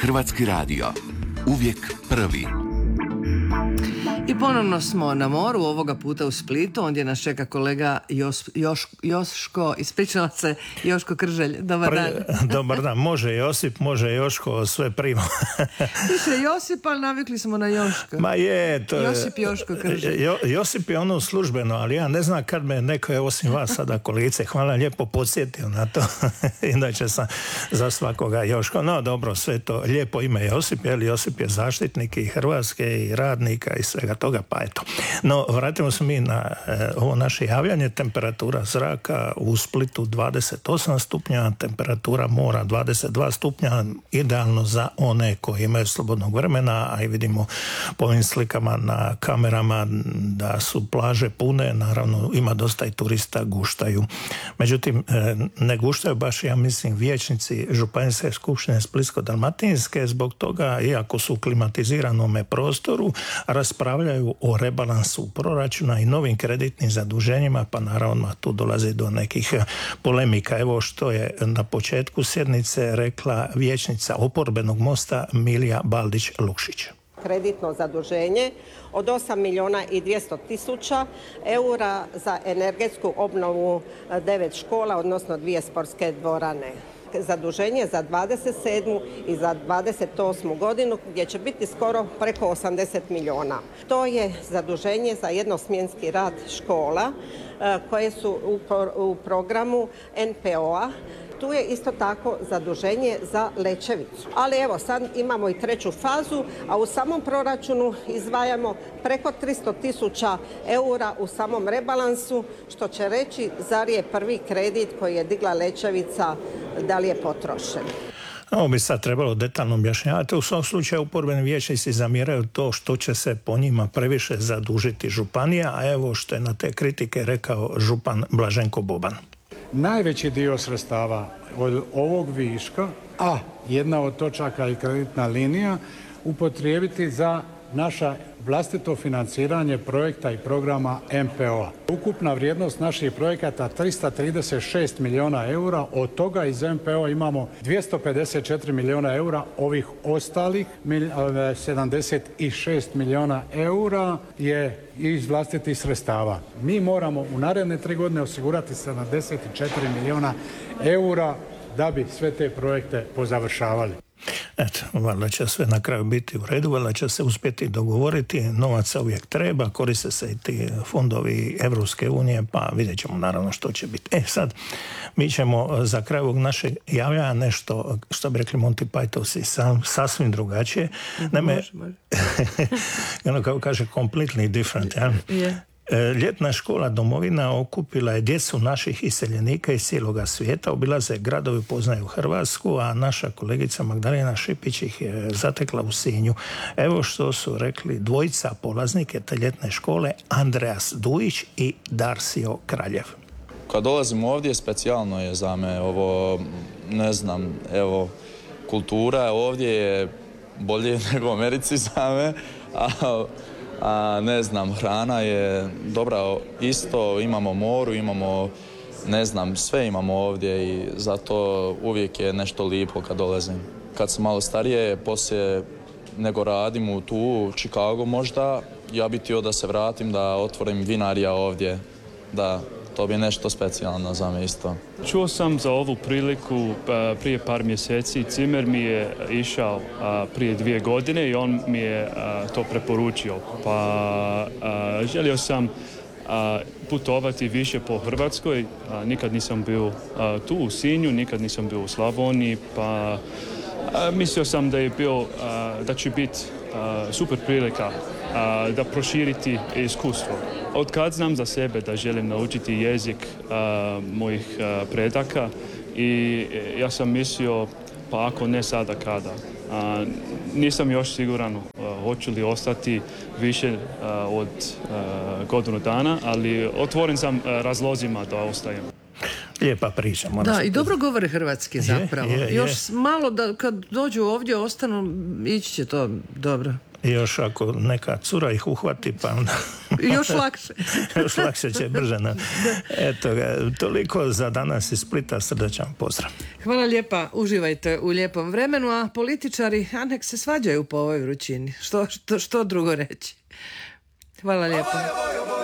Hrvatski radio. Uvijek prvi. I ponovno smo na moru, ovoga puta u Splitu, ondje nas čeka kolega Joško, ispričala se, Joško Krželj. Dobar dan. Dobar dan, može Josip, može Joško, sve primo. Piše Josip, ali navikli smo na Joško. Ma je, to je... Josip Joško Krželj. Josip je ono službeno, ali ja ne znam kad me neko je osim vas sada kolegice, hvala lijepo podsjetio na to. Inače sam za svakoga Joško. No dobro, sve to lijepo ime Josip, jer Josip je zaštitnik i Hrvatske i radnika i svega toga, pa eto. No, vratimo se mi na ovo naše javljanje. Temperatura zraka u Splitu 28 stupnja, temperatura mora 22 stupnja, idealno za one koji imaju slobodnog vremena, a i vidimo po ovim slikama na kamerama da su plaže pune, naravno ima dosta i turista, guštaju. Međutim, ne guštaju baš, ja mislim, vijećnici Županijske skupštine Splitsko-dalmatinske, zbog toga, iako su u klimatiziranom prostoru, raspravljaju o rebalansu proračuna i novim kreditnim zaduženjima, pa naravno tu dolazi do nekih polemika. Evo što je na početku sjednice rekla vijećnica oporbenog mosta Milija Baldić-Lukšić. Kreditno zaduženje od 8 milijuna i 200 tisuća eura za energetsku obnovu 9 škola, odnosno 2 sportske dvorane. Zaduženje za 27. i za 28. godinu gdje će biti skoro preko 80 milijuna. To je zaduženje za jednosmjenski rad škola koje su u programu NPO-a. Tu je isto tako zaduženje za Lečevicu. Ali evo, sad imamo i treću fazu, a u samom proračunu izdvajamo preko 300 tisuća eura u samom rebalansu, što će reći zar je prvi kredit koji je digla Lečevica, da li je potrošen. Ovo bi sad trebalo detaljno objašnjavati. U svom slučaju oporbeni vijećnici zamjeraju to što će se po njima previše zadužiti županija, a evo što je na te kritike rekao župan Blaženko Boban. Najveći dio sredstava od ovog viška, a jedna od točaka i kreditna linija, upotrijebiti za naša vlastito financiranje projekta i programa MPO-a. Ukupna vrijednost naših projekata 336 milijuna eura, od toga iz MPO-a imamo 254 milijuna eura, ovih ostalih 76 milijuna eura je iz vlastitih sredstava. Mi moramo u naredne 3 godine osigurati 74 milijuna eura da bi sve te projekte pozavršavali. Eto, valjda će sve na kraju biti u redu, valjda će se uspjeti dogovoriti, novaca uvijek treba, koriste se i ti fondovi Evropske unije, pa vidjet ćemo naravno što će biti. Sad, mi ćemo za kraj ovog našeg javljanja nešto, što bi rekli Monty Pythonsi, sasvim drugačije. Naime, ono kao kaže completely different, ja? Yeah. Ljetna škola Domovina okupila je djecu naših iseljenika iz cijeloga svijeta, obilaze gradovi, upoznaju Hrvatsku, a naša kolegica Magdalena Šipić ih je zatekla u Sinju. Evo što su rekli dvojica polaznike te ljetne škole, Andreas Dujić i Darsio Kraljev. Kad dolazim ovdje, specijalno je za me ovo, ne znam, evo, kultura ovdje je bolje nego u Americi za me, a ne znam, hrana je dobra isto, imamo moru, imamo, ne znam, sve imamo ovdje i zato uvijek je nešto lijepo kad dolazim. Kad sam malo starije, poslije nego radim tu u Chicagu možda, ja bih htio da se vratim, da otvorim vinarija ovdje, da to bi nešto specijalno za me isto. Čuo sam za ovu priliku prije par mjeseci. Cimer mi je išao prije 2 godine i on mi je to preporučio. Pa želio sam putovati više po Hrvatskoj. Nikad nisam bio tu u Sinju, nikad nisam bio u Slavoniji, pa mislio sam da će biti super prilika da proširiti iskustvo. Od kad znam za sebe da želim naučiti jezik mojih predaka i ja sam mislio, pa ako ne sada, kada. Nisam još siguran hoću li ostati više od godinu dana, ali otvoren sam razlozima da ostajem. Lijepa priča. Da, i dobro govore hrvatski zapravo. Još malo da kad dođu ovdje ostanu, ići će to dobro. I još ako neka cura ih uhvati, pa onda... Još lakše. Još lakše će brže. Eto ga, toliko za danas iz Splita, srdačan pozdrav. Hvala lijepa, uživajte u lijepom vremenu, a političari, a nek se svađaju po ovoj vrućini. Što drugo reći? Hvala lijepa.